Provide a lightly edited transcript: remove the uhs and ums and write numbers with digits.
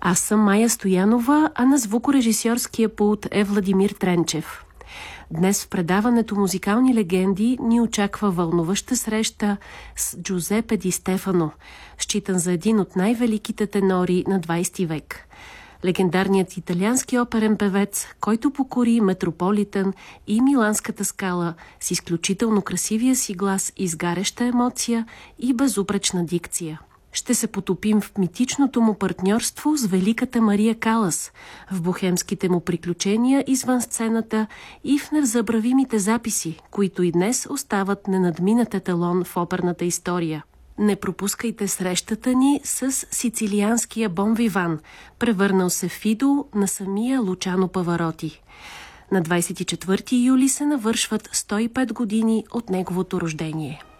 Аз съм Майя Стоянова, а на звукорежисьорския пулт е Владимир Тренчев. Днес в предаването «Музикални легенди» ни очаква вълнуваща среща с Джузепе Ди Стефано, считан за един от най-великите тенори на 20 век. Легендарният италиански оперен певец, който покори Метрополитън и Миланската скала с изключително красивия си глас, изгаряща емоция и безупречна дикция. Ще се потопим в митичното му партньорство с великата Мария Калас, в бохемските му приключения извън сцената и в незабравимите записи, които и днес остават ненадминат еталон в оперната история. Не пропускайте срещата ни с сицилианския Бон Виван, превърнал се в идол на самия Лучано Павароти. На 24 юли се навършват 105 години от неговото рождение.